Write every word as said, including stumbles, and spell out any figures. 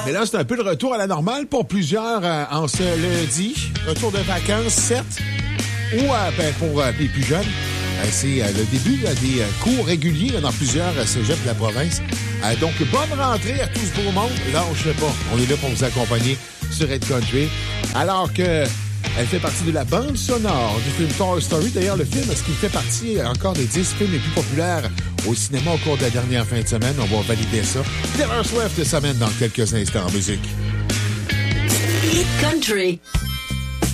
Et là, c'est un peu le retour à la normale pour plusieurs euh, en ce lundi. Retour de vacances, certes. Ou euh, ben, pour euh, les plus jeunes, euh, c'est euh, le début là, des euh, cours réguliers là, dans plusieurs euh, cégeps de la province. Euh, donc, bonne rentrée à tout ce beau monde. Là, je sais pas, on est là pour vous accompagner sur Red Country. Alors que elle fait partie de la bande sonore du film Toy Story. D'ailleurs, le film, est-ce qu'il fait partie encore des dix films les plus populaires au cinéma au cours de la dernière fin de semaine? On va valider ça. Taylor Swift s'amène dans quelques instants en musique. Hit Country.